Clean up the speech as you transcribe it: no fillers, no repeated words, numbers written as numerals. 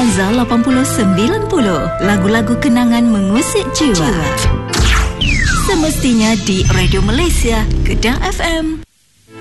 Plaza 8090. Lagu-lagu kenangan mengusik jiwa. Semestinya di Radio Malaysia, Kedah FM.